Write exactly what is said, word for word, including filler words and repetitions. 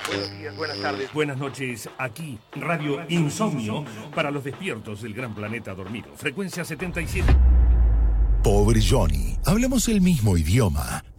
Buenos días, buenas tardes, buenas noches. Aquí, Radio Insomnio, para los despiertos del gran planeta dormido. Frecuencia setenta y siete. Pobre Johnny, hablamos el mismo idioma.